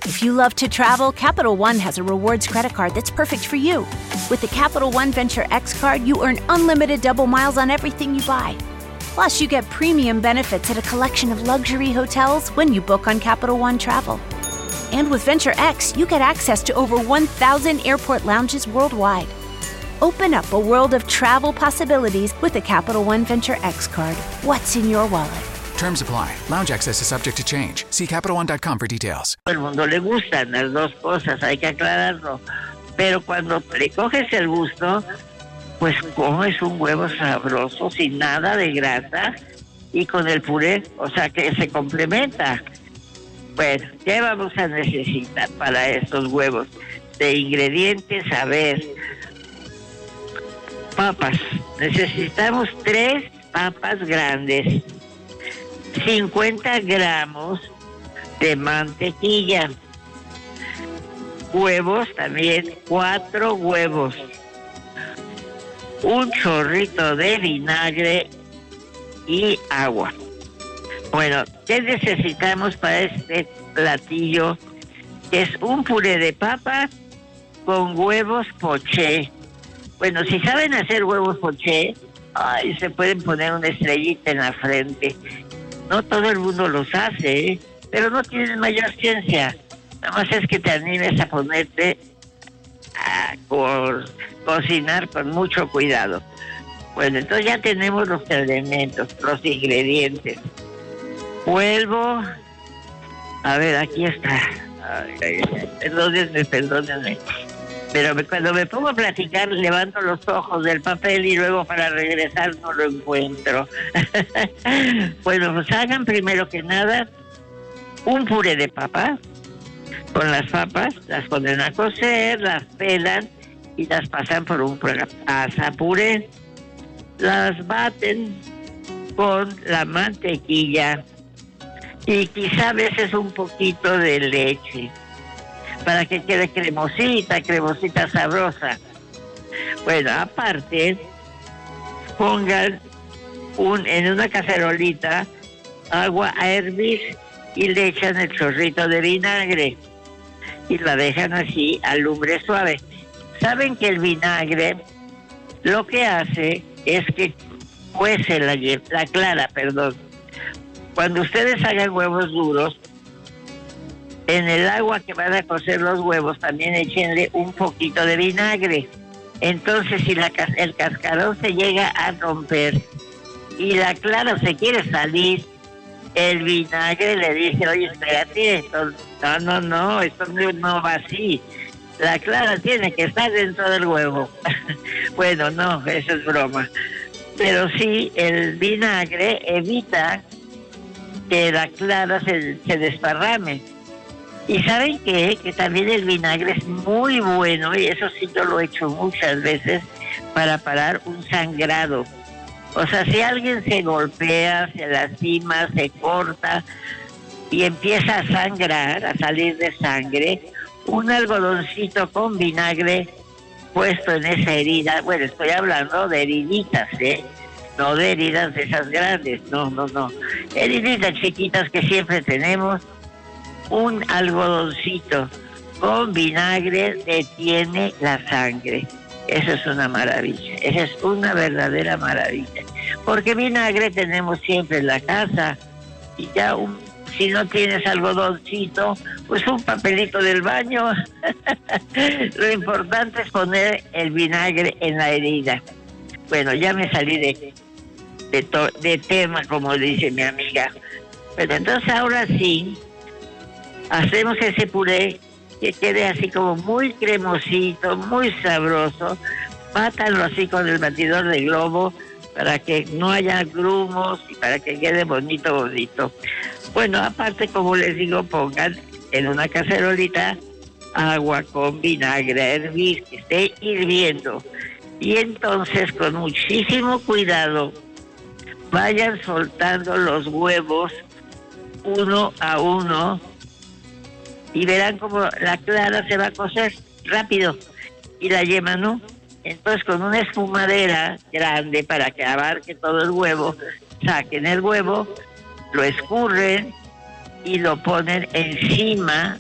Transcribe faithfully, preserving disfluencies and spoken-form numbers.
If you love to travel, Capital One has a rewards credit card that's perfect for you. With the Capital One Venture X card, you earn unlimited double miles on everything you buy. Plus, you get premium benefits at a collection of luxury hotels when you book on Capital One Travel. And with Venture X, you get access to over one thousand airport lounges worldwide. Open up a world of travel possibilities with the Capital One Venture X card. What's in your wallet? Terms apply. Lounge access is subject to change. See Capital One dot com for details. Todo el mundo le gustan las dos cosas, hay que aclararlo. Pero cuando le coges el gusto, pues comes un huevo sabroso, sin nada de grasa, y con el puré, o sea que se complementa. Bueno, ¿qué vamos a necesitar para estos huevos? De ingredientes, a ver. Papas. Necesitamos tres papas grandes. cincuenta gramos de mantequilla. Huevos también, cuatro huevos. Un chorrito de vinagre y agua. Bueno, ¿qué necesitamos para este platillo? Es un puré de papa con huevos poché. Bueno, si saben hacer huevos poché, ay, se pueden poner una estrellita en la frente. No todo el mundo los hace, ¿eh? Pero no tienen mayor ciencia. Nada más es que te animes a ponerte a co- cocinar con mucho cuidado. Bueno, entonces ya tenemos los elementos, los ingredientes. Vuelvo. A ver, aquí está. Ay, ay, ay, perdónenme, perdónenme. Pero me, cuando me pongo a platicar, levanto los ojos del papel y luego para regresar no lo encuentro. Bueno, pues hagan primero que nada un puré de papa. Con las papas, las ponen a cocer, las pelan y las pasan por un asapuré. Las baten con la mantequilla y quizá a veces un poquito de leche, para que quede cremosita, cremosita sabrosa. Bueno, aparte, pongan un, en una cacerolita agua a hervir y le echan el chorrito de vinagre y la dejan así a lumbre suave. Saben que el vinagre lo que hace es que cuece la, la clara, perdón. Cuando ustedes hagan huevos duros, en el agua que van a cocer los huevos también échenle un poquito de vinagre. Entonces, si la, el cascarón se llega a romper y la clara se quiere salir, el vinagre le dice, oye, espérate, esto, no, no, no, esto no, no va así. La clara tiene que estar dentro del huevo. Bueno, no, eso es broma. Pero sí, el vinagre evita que la clara se, se desparrame. Y ¿saben qué? Que también el vinagre es muy bueno, y eso sí yo lo he hecho muchas veces, para parar un sangrado. O sea, si alguien se golpea, se lastima, se corta y empieza a sangrar, a salir de sangre, un algodoncito con vinagre puesto en esa herida, bueno, estoy hablando de heriditas, ¿eh? No de heridas de esas grandes, no, no, no. Heriditas chiquitas que siempre tenemos, un algodoncito con vinagre detiene la sangre. Eso es una maravilla, eso es una verdadera maravilla. Porque vinagre tenemos siempre en la casa y ya un, si no tienes algodoncito, pues un papelito del baño. Lo importante es poner el vinagre en la herida. Bueno, ya me salí de, de, to, de tema, como dice mi amiga. Pero entonces ahora sí, hacemos ese puré que quede así como muy cremosito, muy sabroso. Bátanlo así con el batidor de globo para que no haya grumos y para que quede bonito, bonito. Bueno, aparte, como les digo, pongan en una cacerolita agua con vinagre a hervir, que esté hirviendo. Y entonces, con muchísimo cuidado, vayan soltando los huevos uno a uno y verán como la clara se va a cocer rápido y la yema no. Entonces, con una espumadera grande para que abarque todo el huevo, saquen el huevo, lo escurren y lo ponen encima